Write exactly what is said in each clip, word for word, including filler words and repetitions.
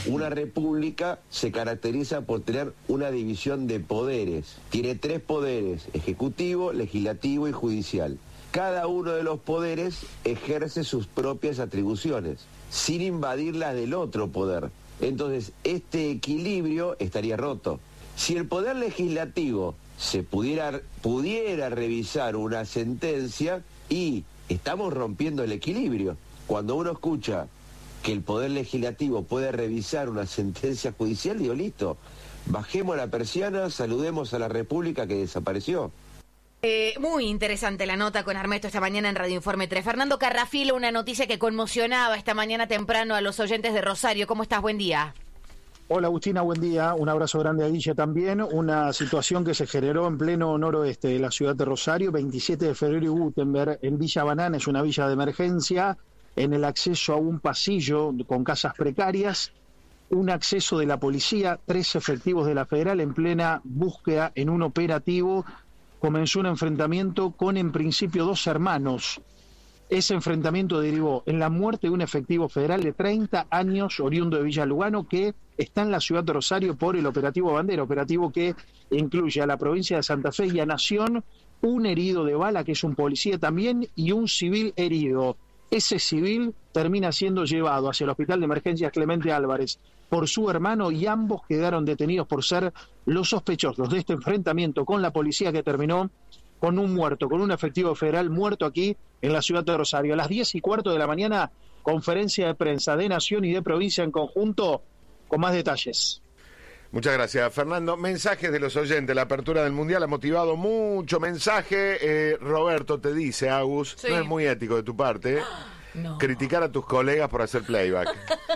Una república se caracteriza por tener una división de poderes. Tiene tres poderes: ejecutivo, legislativo y judicial. Cada uno de los poderes ejerce sus propias atribuciones, sin invadir las del otro poder. Entonces, este equilibrio estaría roto. Si el poder legislativo se pudiera, pudiera revisar una sentencia, y estamos rompiendo el equilibrio. Cuando uno escucha que el poder legislativo puede revisar una sentencia judicial, digo, listo, bajemos la persiana, saludemos a la república que desapareció. Eh, muy interesante la nota con Armesto esta mañana en Radio Informe tres. Fernando Carrafilo, una noticia que conmocionaba esta mañana temprano a los oyentes de Rosario. ¿Cómo estás? Buen día. Hola Agustina, buen día. Un abrazo grande a Guille también. Una situación que se generó en pleno noroeste de la ciudad de Rosario, veintisiete de febrero y Gutenberg, en Villa Banana, es una villa de emergencia, en el acceso a un pasillo con casas precarias, un acceso de la policía, tres efectivos de la Federal en plena búsqueda en un operativo. Comenzó un enfrentamiento con, en principio, dos hermanos. Ese enfrentamiento derivó en la muerte de un efectivo federal de treinta años, oriundo de Villa Lugano, que está en la ciudad de Rosario por el operativo Bandera, operativo que incluye a la provincia de Santa Fe y a Nación, un herido de bala, que es un policía también, y un civil herido. Ese civil termina siendo llevado hacia el Hospital de Emergencias Clemente Álvarez por su hermano, y ambos quedaron detenidos por ser los sospechosos de este enfrentamiento con la policía, que terminó con un muerto, con un efectivo federal muerto aquí en la ciudad de Rosario. A las diez y cuarto de la mañana, conferencia de prensa de Nación y de provincia en conjunto, con más detalles. Muchas gracias, Fernando. Mensajes de los oyentes. La apertura del Mundial ha motivado mucho mensaje. Eh, Roberto te dice, Agus, sí, no es muy ético de tu parte, no, criticar a tus colegas por hacer playback.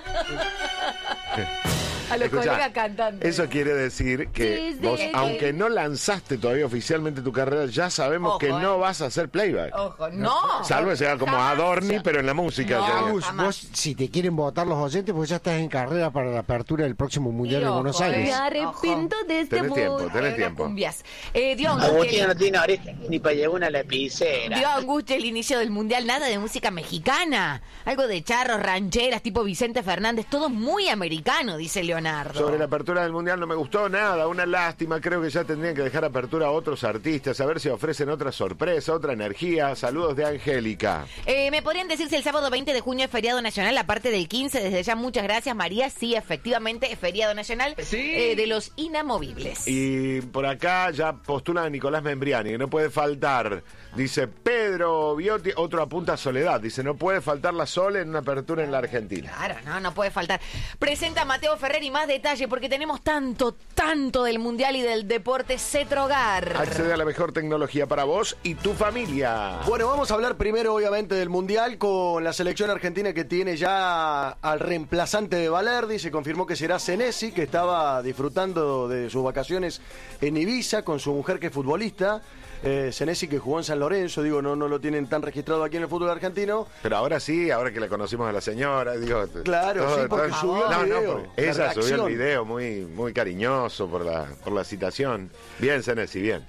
A los Escuchá, colegas cantantes. Eso quiere decir que sí, vos, sí, aunque no lanzaste todavía oficialmente tu carrera, ya sabemos Ojo, que no eh. vas a hacer playback. Ojo, no. Salvo que sea como Jamás. Adorni, pero en la música. No, o sea, Agus, vos, si te quieren votar los oyentes, pues ya estás en carrera para la apertura del próximo Mundial de Buenos Aires. Me arrepiento de este tenés tiempo, tenés tiempo. Cumbias. Eh, dio Agustín no tiene oreja ni para llevar una lapicera. Dio angustia el inicio del Mundial, nada de música mexicana. Algo de charros, rancheras, tipo Vicente Fernández, todo muy americano, dice Leonardo. Sobre la apertura del Mundial no me gustó nada, una lástima, creo que ya tendrían que dejar apertura a otros artistas, a ver si ofrecen otra sorpresa, otra energía. Saludos de Angélica. Eh, ¿Me podrían decir si el sábado veinte de junio es feriado nacional, aparte del quince? Desde ya, muchas gracias, María. Sí, efectivamente, es feriado nacional, ¿sí? eh, de los inamovibles. Y por acá ya postula a Nicolás Membriani, que no puede faltar. Dice Pedro Biotti, otro apunta a Soledad, dice, no puede faltar la Sole en una apertura en la Argentina. Claro, no, no puede faltar. Presenta Mateo Ferrer y más detalle, porque tenemos tanto, tanto del Mundial y del deporte. Cetrogar. Accede a la mejor tecnología para vos y tu familia. Bueno, vamos a hablar primero, obviamente, del Mundial con la selección argentina, que tiene ya al reemplazante de Valerdi. Se confirmó que será Senesi, que estaba disfrutando de sus vacaciones en Ibiza con su mujer, que es futbolista. Eh, Senesi, que jugó en San Lorenzo, digo, no, no lo tienen tan registrado aquí en el fútbol argentino. Pero ahora sí, ahora que le conocimos a la señora, digo... Claro, todo, sí, porque todo, subió el no, video. No, ella subió el video muy, muy cariñoso por la, por la citación. Bien, Senesi, bien.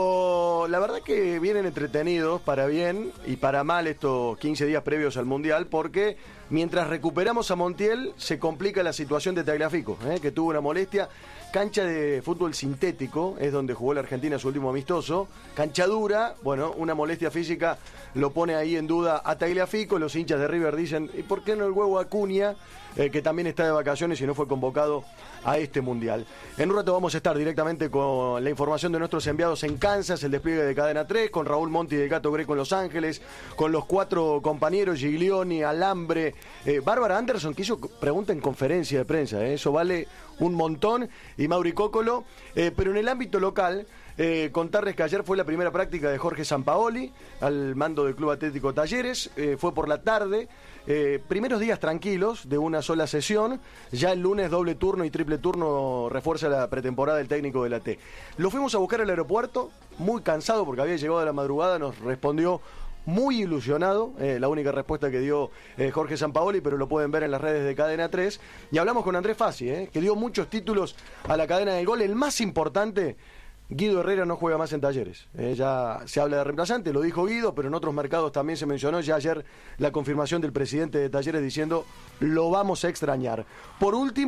Pero la verdad que vienen entretenidos, para bien y para mal, estos quince días previos al Mundial, porque mientras recuperamos a Montiel, se complica la situación de Tagliafico, ¿eh? que tuvo una molestia. Cancha de fútbol sintético, es donde jugó la Argentina su último amistoso. Cancha dura, bueno, una molestia física lo pone ahí en duda a Tagliafico. Los hinchas de River dicen, ¿y por qué no el huevo Acuña, eh, que también está de vacaciones y no fue convocado a este Mundial? En un rato vamos a estar directamente con la información de nuestros enviados en Kansas, el despliegue de Cadena tres, con Raúl Monti de Gato Greco en Los Ángeles, con los cuatro compañeros, Giglioni, Alambre, eh, Bárbara Anderson, que hizo pregunta en conferencia de prensa, eh, eso vale un montón, y Mauri Cócolo, eh, pero en el ámbito local, eh, contarles que ayer fue la primera práctica de Jorge Sampaoli al mando del Club Atlético Talleres, eh, fue por la tarde, eh, primeros días tranquilos de una sola sesión, ya el lunes doble turno y triple turno refuerza la pretemporada del técnico de la T. Lo fuimos a buscar al aeropuerto, muy cansado porque había llegado de la madrugada, nos respondió muy ilusionado, eh, la única respuesta que dio eh, Jorge Sampaoli, pero lo pueden ver en las redes de Cadena tres. Y hablamos con Andrés Fassi, eh, que dio muchos títulos a la cadena del gol. El más importante, Guido Herrera no juega más en Talleres. Eh, ya se habla de reemplazante, lo dijo Guido, pero en otros mercados también se mencionó. Ya ayer la confirmación del presidente de Talleres diciendo, lo vamos a extrañar. Por último,